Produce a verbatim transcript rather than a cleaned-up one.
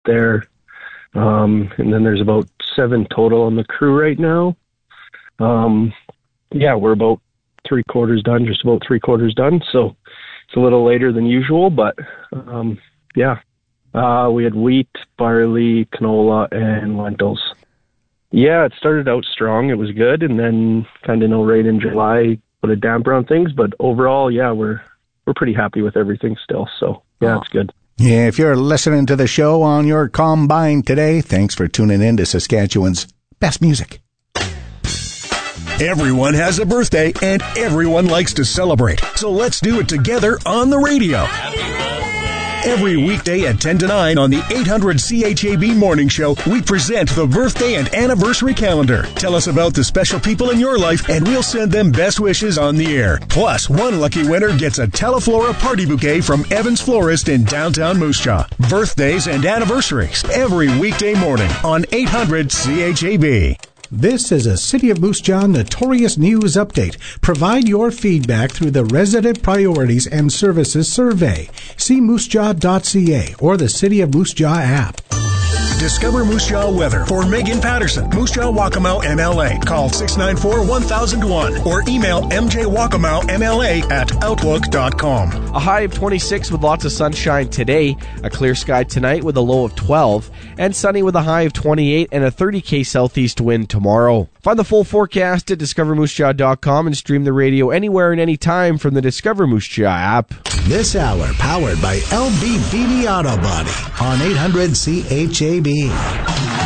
there. Um, and then there's about seven total on the crew right now. Um, yeah, we're about three quarters done, just about three quarters done. So it's a little later than usual, but um, yeah. Uh, we had wheat, barley, canola, and lentils. Yeah, it started out strong. It was good, and then kind of no rain in July put a damper on things. But overall, yeah, we're we're pretty happy with everything still. So yeah, oh. It's good. Yeah, if you're listening to the show on your combine today, thanks for tuning in to Saskatchewan's best music. Everyone has a birthday, and everyone likes to celebrate. So let's do it together on the radio. Every weekday at ten to nine on the eight hundred C H A B Morning Show, we present the birthday and anniversary calendar. Tell us about the special people in your life, and we'll send them best wishes on the air. Plus, one lucky winner gets a Teleflora party bouquet from Evans Florist in downtown Moose Jaw. Birthdays and anniversaries every weekday morning on eight hundred C H A B. This is a City of Moose Jaw Notorious News Update. Provide your feedback through the Resident Priorities and Services Survey. See moose jaw dot c a or the City of Moose Jaw app. Discover Moose Jaw weather for Megan Patterson, Moose Jaw Waccamaw M L A. Call six nine four, one thousand one or email m j waccamaw m l a at outlook dot com. A high of twenty-six with lots of sunshine today, a clear sky tonight with a low of twelve, and sunny with a high of twenty-eight and a thirty K southeast wind tomorrow. Find the full forecast at discover moose jaw dot com and stream the radio anywhere and anytime from the Discover Moose Jaw app. This hour powered by L B Beatty Auto Body on eight hundred C H A B.